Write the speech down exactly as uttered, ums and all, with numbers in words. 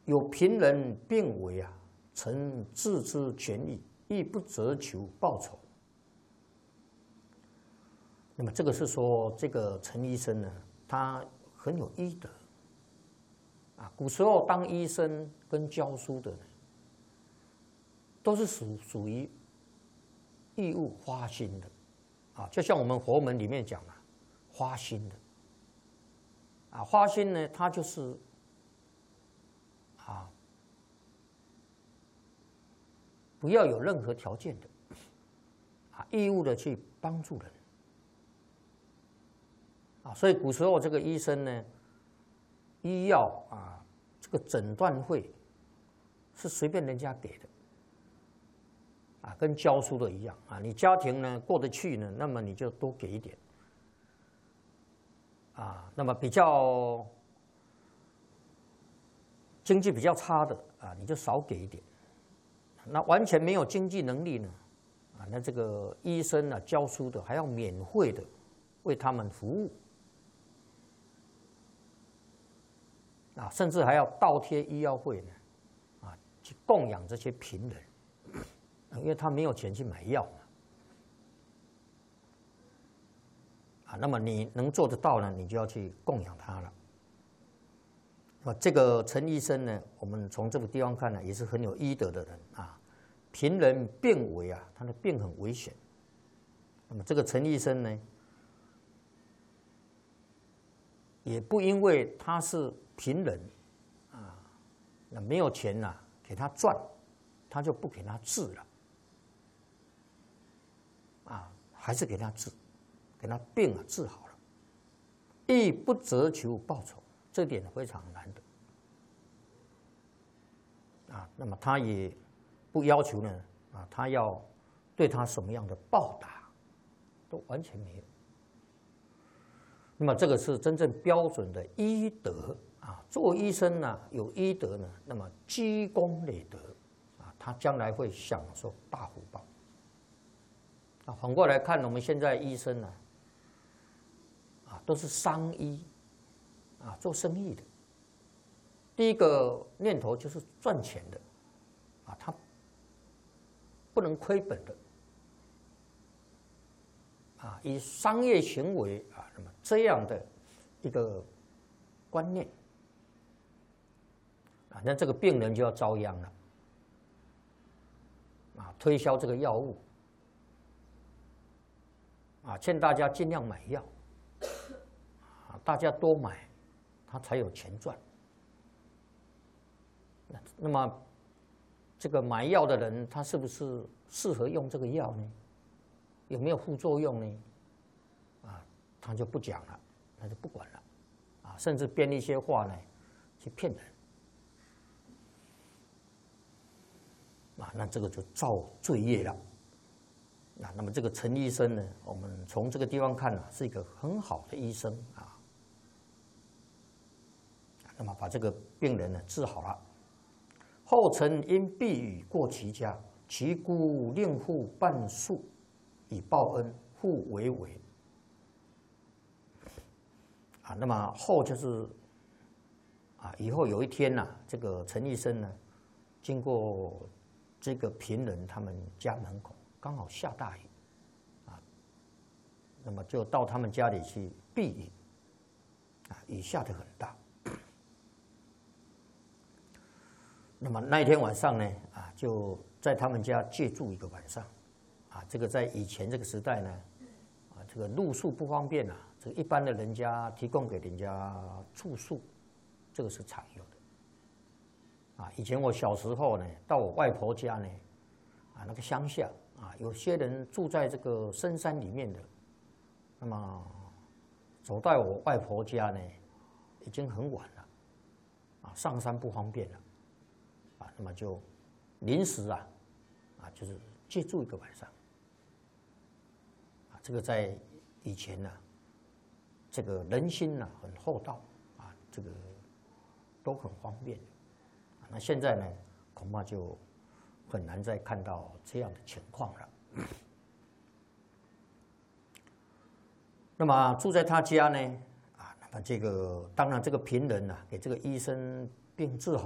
有贫人病危啊，曾自知权益，亦不责求报酬。那么这个是说，这个陈医生呢，他很有医德啊。古时候当医生跟教书的呢，都是属属于义务花心的啊，就像我们佛门里面讲的，花心的啊，花心呢，它就是啊，不要有任何条件的啊，义务的去帮助人。啊，所以古时候这个医生呢，医药啊，这个诊断费是随便人家给的，啊，跟教书的一样啊。你家庭呢过得去呢，那么你就多给一点，啊，那么比较经济比较差的啊，你就少给一点。那完全没有经济能力呢，啊，那这个医生啊教书的还要免费的为他们服务。啊，甚至还要倒贴医药费呢，啊，去供养这些贫人，因为他没有钱去买药嘛，啊，那么你能做得到呢，你就要去供养他了。那这个陈医生呢，我们从这个地方看呢，也是很有医德的人啊。贫人病危啊，他的病很危险。那么这个陈医生呢，也不因为他是贫人啊，那没有钱呐、啊，给他赚，他就不给他治了，啊，还是给他治，给他病啊治好了，亦不责求报酬，这点非常难得啊。那么他也不要求呢，啊，他要对他什么样的报答，都完全没有。那么这个是真正标准的医德啊！做医生呢，有医德呢，那么积功累德啊，他将来会享受大福报。啊，反过来看，我们现在医生呢，啊，都是商医啊，做生意的。第一个念头就是赚钱的，啊，他不能亏本的。啊，以商业行为啊，那么这样的一个观念啊，那这个病人就要遭殃了啊，推销这个药物啊，劝大家尽量买药啊，大家多买，他才有钱赚。那那么这个买药的人，他是不是适合用这个药呢？有没有副作用呢？啊，他就不讲了，他就不管了，啊，甚至编一些话呢，去骗人，啊，那这个就造罪业了。啊，那么这个陈医生呢，我们从这个地方看呢、啊，是一个很好的医生啊。那么把这个病人呢治好了，后陈因避雨过其家，其姑令父办术。以报恩，互为为啊。那么后就是啊，以后有一天呐、啊，这个陈医生呢，经过这个贫人他们家门口，刚好下大雨啊，那么就到他们家里去避雨啊，雨下得很大。那么那一天晚上呢，啊，就在他们家借住一个晚上。啊，这个在以前这个时代呢，啊，这个露宿不方便啊，这个一般的人家提供给人家住宿，这个是常有的。啊，以前我小时候呢，到我外婆家呢，啊，那个乡下啊，有些人住在这个深山里面的，那么走到我外婆家呢，已经很晚了，啊，上山不方便了，啊，那么就临时啊，啊，就是借住一个晚上。这个在以前呢、啊，这个人心呢、啊、很厚道啊，这个都很方便。那现在呢，恐怕就很难再看到这样的情况了。那么住在他家呢，啊，那么这个当然这个贫人呢、啊，给这个医生病治好。